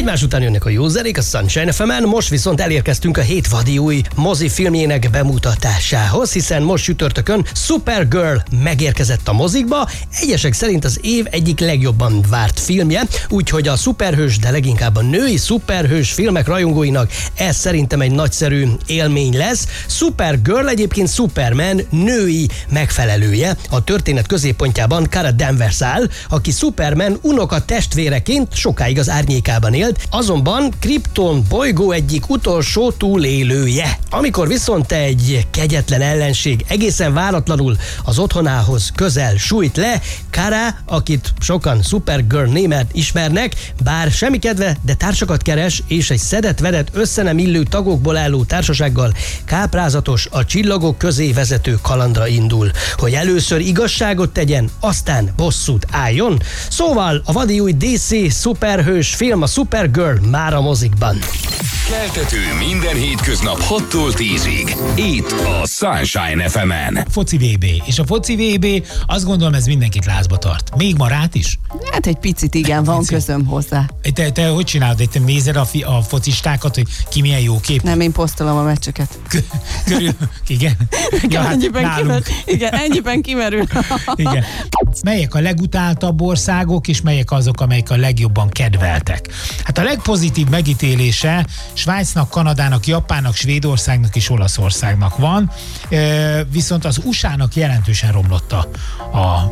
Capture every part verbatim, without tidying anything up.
Egymás után jönnek a jó zenék a Sunshine ef emen, most viszont elérkeztünk a hét vadi új mozifilmjének bemutatásához, hiszen most csütörtökön Supergirl megérkezett a mozikba, egyesek szerint az év egyik legjobban várt filmje, úgyhogy a szuperhős, de leginkább a női szuperhős filmek rajongóinak ez szerintem egy nagyszerű élmény lesz. Supergirl egyébként Superman női megfelelője. A történet középpontjában Kara Danvers áll, aki Superman unoka testvéreként sokáig az árnyékában élt, azonban Krypton bolygó egyik utolsó túlélője. Amikor viszont egy kegyetlen ellenség egészen váratlanul az otthonához közel sújt le, Kara, akit sokan Supergirl néven ismernek, bár semmi kedve, de társakat keres, és egy szedett-vedett össze nem illő tagokból álló társasággal káprázatos, a csillagok közé vezető kalandra indul, hogy először igazságot tegyen, aztán bosszút álljon. Szóval a vadi új dé cé szuperhős film, a Supergirl már a mozikban. Keltető minden hétköznap hattól tízig. Itt a Sunshine ef emen. Foci vé bé. És a foci vé bé, azt gondolom, ez mindenkit lázba tart. Még marát is? Hát egy picit igen, van picit. Közöm hozzá. Te, te hogy csinálod? Te nézed a, fi, a focistákat, hogy ki milyen jó kép? Nem, én posztolom a meccseket. Körül, igen. Ja, hát ennyiben, kimer, igen, ennyiben kimerül. Igen. Melyek a legutáltabb országok, és melyek azok, amelyek a legjobban kedveltek? Hát a legpozitív megítélése Svájcnak, Kanadának, Japánnak, Svédországnak és Olaszországnak van, viszont az u es á-nak jelentősen romlott a, a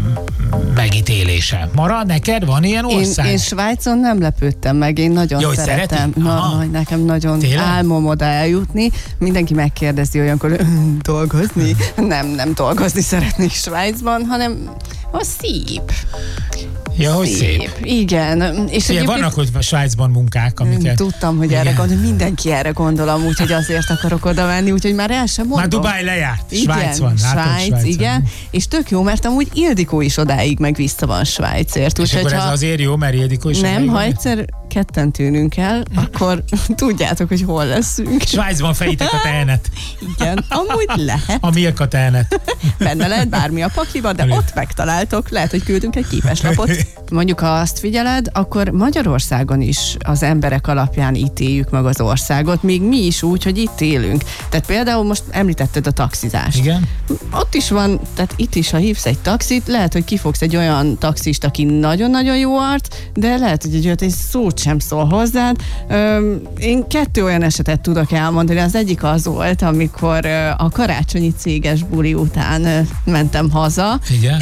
megítélése. Mara, neked van ilyen ország? Én, én Svájcon nem lepődtem meg, én nagyon Jó, szeretem. Na, nekem nagyon Tényleg? álmom oda eljutni. Mindenki megkérdezi olyankor, dolgozni? Nem, nem dolgozni szeretnék Svájcban, hanem a szép. Ja, hogy szép. szép. Igen. És Ugye, vannak, hogy a Svájcban munkák, amiket... Tudtam, hogy igen. erre gondol, mindenki erre gondolom, úgyhogy azért akarok oda menni, úgyhogy már el sem mondom. Már Dubáj lejárt, igen, Svájc van. Svájc, Svájc, igen. És tök jó, mert amúgy Ildikó is odáig meg vissza van Svájcért. És akkor ez azért jó, mert Ildikó is nem, ha egyszer ketten tűnünk el, akkor tudjátok, hogy hol leszünk. Svájcban fejtek a tehenet. Igen, amúgy lehet. A Milka tehenet. Benne lehet bármi a pakliba, de ott megtaláltok, lehet, hogy küldünk egy képeslapot. Mondjuk, ha azt figyeled, akkor Magyarországon is az emberek alapján ítéljük meg az országot, még mi is úgy, hogy itt élünk. Tehát például most említetted a taxizást. Igen. Ott is van, tehát itt is, ha hívsz egy taxit, lehet, hogy kifogsz egy olyan taxist, aki nagyon-nagyon jó arc, de lehet, hogy egy olyat egy szót sem szól hozzád. Öm, én kettő olyan esetet tudok elmondani. Az egyik az volt, amikor a karácsonyi céges buli után mentem haza. Igen.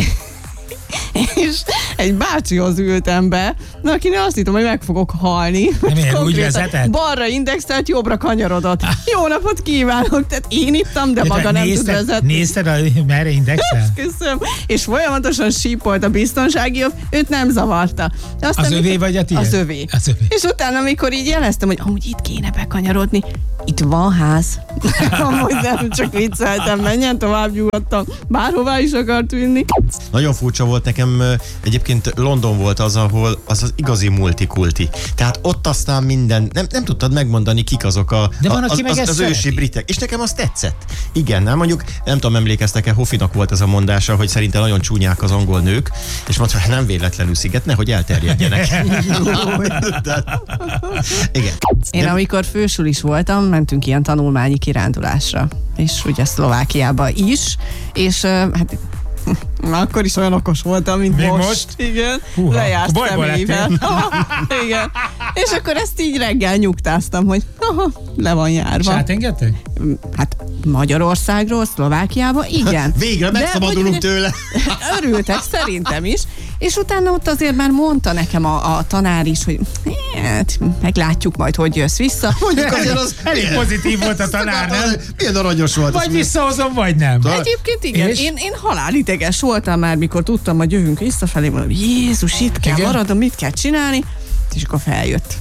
És egy bácsihoz ültem be, de akinek azt hittem, hogy meg fogok halni. Nem, úgy vezetett? Balra indexelt, jobbra kanyarodott. Jó napot kívánok! Tehát én ittam, de, de maga nem nézted, tud vezetni. Nézted, a, merre indexel? Köszönöm. És folyamatosan sípolt a biztonsági, őt nem zavarta. Aztán az övé vagy a tiéd? Az övé. Az övé. És utána, amikor így jeleztem, hogy amúgy itt kéne bekanyarodni, itt van ház. Amúgy nem, csak vicceltem, menjen tovább nyugodtan. Bárhová is akart vinni. Nagyon furcsa volt nekem, egyébként London volt az, ahol az az igazi multikulti. Tehát ott aztán minden, nem, nem tudtad megmondani, kik azok a, De van, az, aki meg az, az, az ősi britek. És nekem az tetszett. Igen, nem mondjuk, nem tudom, emlékeztek-e, Hoffinak volt ez a mondása, hogy szerinte nagyon csúnyák az angol nők, és mondta, hogy nem véletlenül sziget, nehogy elterjedjenek. Igen. Én amikor fősulis voltam, mentünk ilyen tanulmányi kirándulásra, és ugye Szlovákiába is, és hát akkor is olyan okos voltam, mint Még most. most? Igen. Húha, lejárt bajba személyvel. Igen. És akkor ezt így reggel nyugtáztam, hogy aha, le van járva. És átengedtek? Hát Magyarországról, Szlovákiába, igen. Végre megszabadulunk tőle. Örültek, szerintem is. És utána ott azért már mondta nekem a, a tanár is, hogy hát, meglátjuk majd, hogy jössz vissza. Mondjuk azért az elég pozitív volt a tanár, nem? Milyen aranyos volt. Vagy visszahozom, vagy nem. Egyébként igen, én, én halálideges voltam már, mikor tudtam, hogy jövünk visszafelé, mondom, Jézus, itt kell igen? maradnom, mit kell csinálni, és akkor feljött.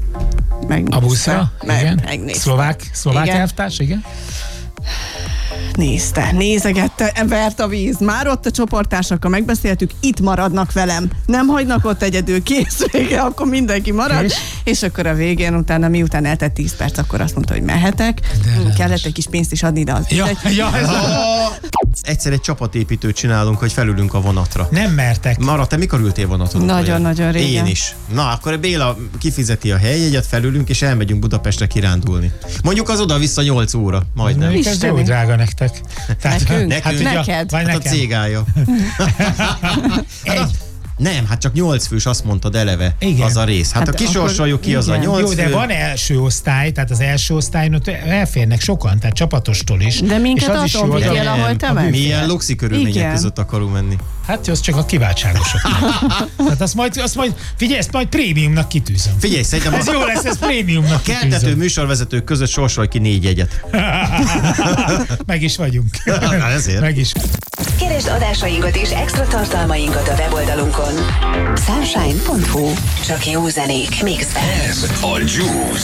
Megnézte. A buszra? Meg, igen. megnézte. Szlovák, szlovák igen. elvtárs, igen? Nézte, nézegette, vert a víz. Már ott a csoporttársakkal megbeszéltük, itt maradnak velem. Nem hagynak ott egyedül, kész vége, akkor mindenki marad. És, és akkor a végén, utána miután eltett tíz perc, akkor azt mondta, hogy mehetek. De kellett egy kis pénzt is adni, de az Ja, egy... ja, ez a... Egyszer egy csapatépítőt csinálunk, hogy felülünk a vonatra. Nem mertek. Mara, te mikor ültél vonaton? Nagyon-nagyon régen. Én is. Na, akkor Béla kifizeti a helyjegyet, felülünk, és elmegyünk Budapestre kirándulni. Mondjuk az oda-vissza nyolc óra, majdnem. Mondjuk ez jó drága nektek. Nekünk? Nekünk? ugye, Neked? vagy Hát a nekem. cégája. Egy. Nem, hát csak nyolc fős, azt mondtad eleve. Igen. Az a rész. Hát, Hát hát ha kisorsoljuk ki, az a igen. nyolc Jó, de fő. van első osztály, tehát az első osztályon ott elférnek sokan, tehát csapatostól is. De minket és az is azon jó, hogy a- vigyél, ahol te mentél. Milyen luxi körülmények Igen. között akarunk menni. Hát az csak a kiváltságosoknak. Tehát azt majd, azt majd, figyelj, ezt majd prémiumnak kitűzöm. Figyelj, szerintem Ez a jó lesz, ez prémiumnak keltető kitűzöm. műsorvezetők között sorsolj ki négy jegyet. Meg is vagyunk. Na, ezért. Meg is. Keresd adásainkat és extra tartalmainkat a weboldalunkon. sunshine pont hu. Csak jó zenék mixben. Ez a Juice.